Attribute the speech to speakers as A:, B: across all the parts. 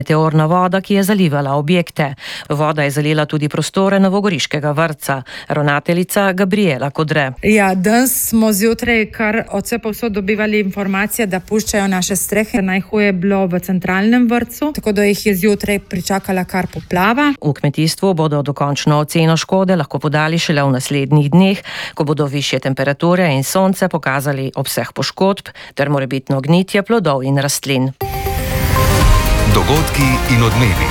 A: meteorna voda, ki je zalivala objekte. Voda je zalila tudi prostore novogoriškega vrtca. Ravnateljica Gabriela Kodre.
B: Ja, danes smo zjutraj kar od vse povsod dobivali informacije, da puščajo naše strehe. Najhuje je bilo v centralnem vrtcu, tako da jih je zjutraj pričakala kar poplava.
A: V kmetijstvu bodo dokončno oceno škode lahko podali šele v naslednjih dneh, ko bodo višje temperature in sonce pokazali obseg poškodb ter morebitno gnitje plodov in rastlin.
C: Dogodki in odmevi.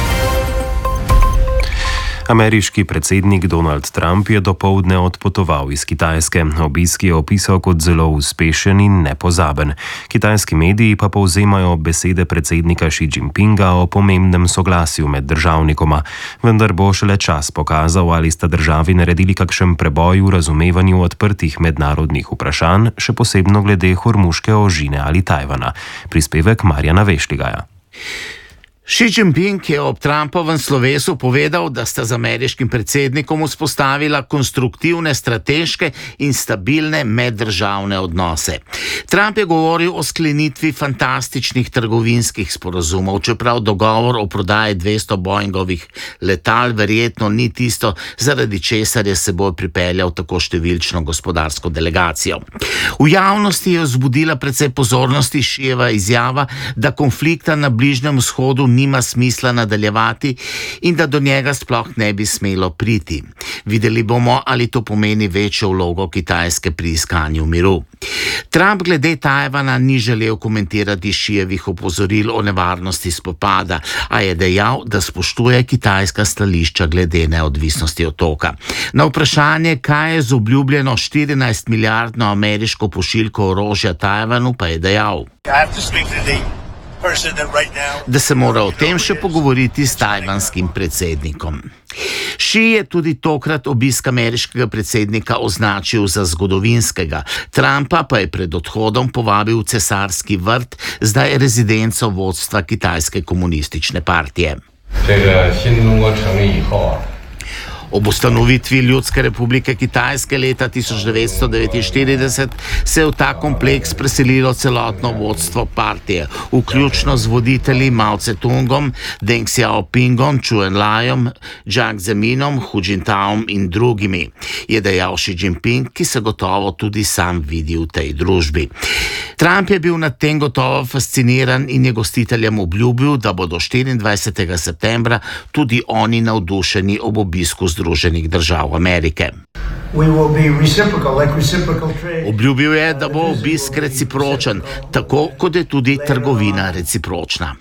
C: Ameriški predsednik Donald Trump je dopoldne odpotoval iz Kitajske. Obisk je opisal kot zelo uspešen in nepozaben. Kitajski mediji pa povzemajo besede predsednika Xi Jinpinga o pomembnem soglasju med državnikoma. Vendar bo šele čas pokazal, ali sta državi naredili kakšen preboj v razumevanju odprtih mednarodnih vprašanj, še posebno glede Hormuške ožine ali Tajvana. Prispevek Marjana Vešligaja.
D: Xi Jinping je ob Trumpovem slovesu povedal, da sta z ameriškim predsednikom vzpostavila konstruktivne, strateške in stabilne meddržavne odnose. Trump je govoril o sklenitvi fantastičnih trgovinskih sporazumov, čeprav dogovor o prodaji 200 Boeingovih letal verjetno ni tisto, zaradi česar je seboj pripeljal tako številčno gospodarsko delegacijo. V javnosti je vzbudila precej pozornosti Xijeva izjava, da konflikta na Bližnjem vzhodu nima smisla nadaljevati in da do njega sploh ne bi smelo priti. Videli bomo, ali to pomeni večjo vlogo Kitajske pri iskanju miru. Trump glede Tajvana ni želel komentirati Xijevih opozoril o nevarnosti spopada, a je dejal, da spoštuje kitajska stališča glede neodvisnosti otoka. Na vprašanje, kaj je z obljubljeno 14 milijardno ameriško pošiljko orožja Tajvanu, pa je dejal, da se mora o tem še pogovoriti s tajvanskim predsednikom. Xi je tudi tokrat obisk ameriškega predsednika označil za zgodovinskega. Trumpa pa je pred odhodom povabil v cesarski vrt, zdaj rezidenco vodstva Kitajske komunistične partije. Ob ustanovitvi Ljudske republike Kitajske leta 1949 se je v ta kompleks preselilo celotno vodstvo partije, vključno z voditelji Mao Tse-tungom, Deng Xiaopingom, Zhou Enlaijem, Jiang Zeminom, Hu Jintaom in drugimi, je dejal Xi Jinping, ki se gotovo tudi sam vidi v tej družbi. Trump je bil nad tem gotovo fasciniran in je gostiteljem obljubil, da bodo 24. septembra tudi oni navdušeni ob obisku Združenih držav Amerike. Obljubil je, da bo obisk recipročen, tako kot je tudi trgovina recipročna.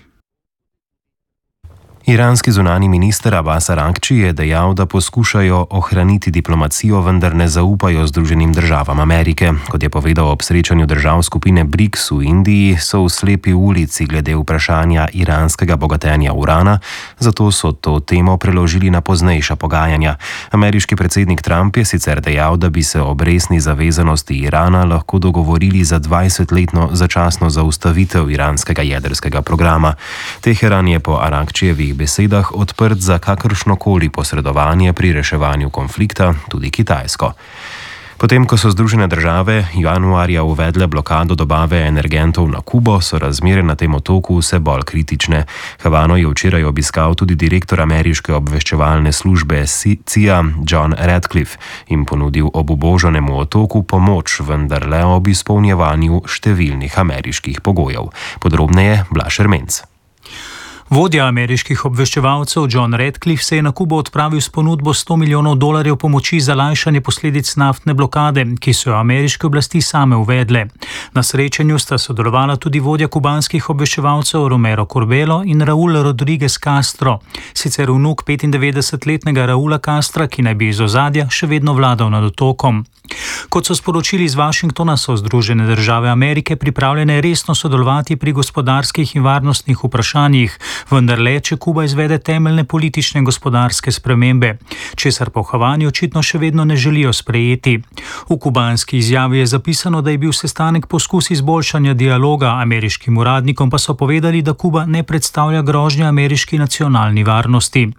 C: Iranski zunani minister Abbas Araghči je dejal, da poskušajo ohraniti diplomacijo, vendar ne zaupajo Združenim državam Amerike. Kot je povedal ob srečanju držav skupine BRICS v Indiji, so v slepi ulici glede vprašanja iranskega bogatenja urana, zato so to temo preložili na poznejša pogajanja. Ameriški predsednik Trump je sicer dejal, da bi se ob resni zavezanosti Irana lahko dogovorili za 20-letno začasno zaustavitev iranskega jedrskega programa. Teheran je po Araghčijevih besedah odprt za kakršnokoli posredovanje pri reševanju konflikta, tudi Kitajsko. Potem, ko so Združene države januarja uvedle blokado dobave energentov na Kubo, so razmere na tem otoku vse bolj kritične. Havano je včeraj obiskal tudi direktor ameriške obveščevalne službe CIA John Ratcliffe in ponudil obubožanemu otoku pomoč, vendar le ob izpolnjevanju številnih ameriških pogojev. Podrobneje Blaž Ermenc.
E: Vodja ameriških obveščevalcev John Ratcliffe se je na Kubo odpravil s ponudbo $100 milijonov pomoči za lajšanje posledic naftne blokade, ki so jo ameriške oblasti same uvedle. Na srečanju sta sodelovala tudi vodja kubanskih obveščevalcev Romero Corbelo in Raúl Rodríguez Castro, sicer vnuk 95-letnega Raúla Castra, ki naj bi iz ozadja še vedno vladal nad otokom. Kot so sporočili iz Washingtona, so Združene države Amerike pripravljene resno sodelovati pri gospodarskih in varnostnih vprašanjih, vendar le, če Kuba izvede temeljne politične in gospodarske spremembe, česar po Havani očitno še vedno ne želijo sprejeti. V kubanski izjavi je zapisano, da je bil sestanek poskus izboljšanja dialoga, ameriškim uradnikom pa so povedali, da Kuba ne predstavlja grožnje ameriški nacionalni varnosti.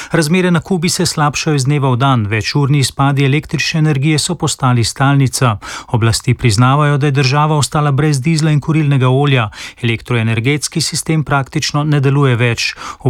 E: Razmere na Kubi se slabšajo iz dneva v dan, večurni izpadi električne energije so postali stalnica. Oblasti priznavajo, da je država ostala brez dizla in kurilnega olja. Elektroenergetski sistem praktično ne deluje več.